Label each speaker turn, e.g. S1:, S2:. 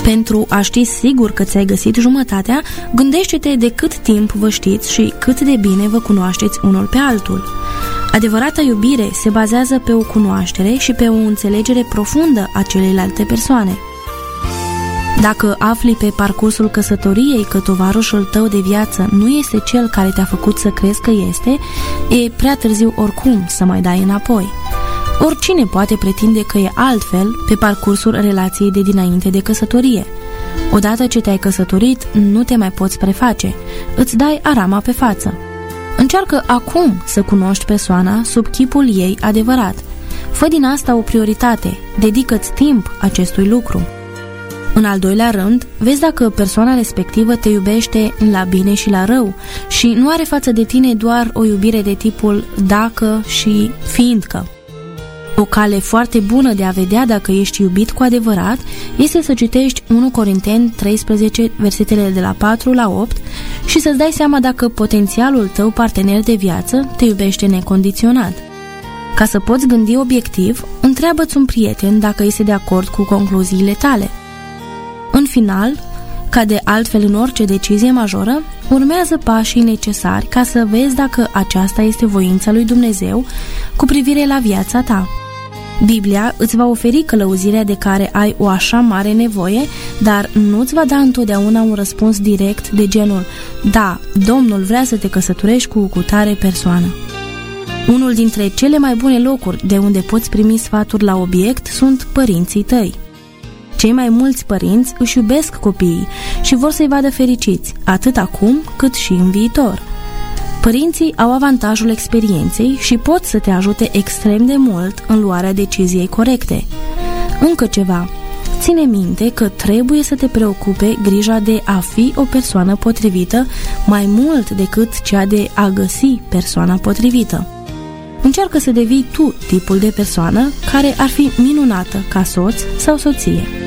S1: Pentru a ști sigur că ți-ai găsit jumătatea, gândește-te de cât timp vă știți și cât de bine vă cunoașteți unul pe altul. Adevărata iubire se bazează pe o cunoaștere și pe o înțelegere profundă a celeilalte persoane. Dacă afli pe parcursul căsătoriei că tovarășul tău de viață nu este cel care te-a făcut să crezi că este, e prea târziu oricum să mai dai înapoi. Oricine poate pretinde că e altfel pe parcursul relației de dinainte de căsătorie. Odată ce te-ai căsătorit, nu te mai poți preface, îți dai arama pe față. Încearcă acum să cunoști persoana sub chipul ei adevărat. Fă din asta o prioritate, dedică-ți timp acestui lucru. În al doilea rând, vezi dacă persoana respectivă te iubește la bine și la rău și nu are față de tine doar o iubire de tipul dacă și fiindcă. O cale foarte bună de a vedea dacă ești iubit cu adevărat este să citești 1 Corinteni 13, versetele de la 4 la 8 și să-ți dai seama dacă potențialul tău partener de viață te iubește necondiționat. Ca să poți gândi obiectiv, întreabă-ți un prieten dacă este de acord cu concluziile tale. În final, ca de altfel în orice decizie majoră, urmează pașii necesari ca să vezi dacă aceasta este voința lui Dumnezeu cu privire la viața ta. Biblia îți va oferi călăuzirea de care ai o așa mare nevoie, dar nu îți va da întotdeauna un răspuns direct de genul: da, Domnul vrea să te căsătorești cu cutare persoană. Unul dintre cele mai bune locuri de unde poți primi sfaturi la obiect sunt părinții tăi. Cei mai mulți părinți își iubesc copiii și vor să-i vadă fericiți, atât acum cât și în viitor. Părinții au avantajul experienței și pot să te ajute extrem de mult în luarea deciziei corecte. Încă ceva, ține minte că trebuie să te preocupe grija de a fi o persoană potrivită mai mult decât cea de a găsi persoana potrivită. Încearcă să devii tu tipul de persoană care ar fi minunată ca soț sau soție.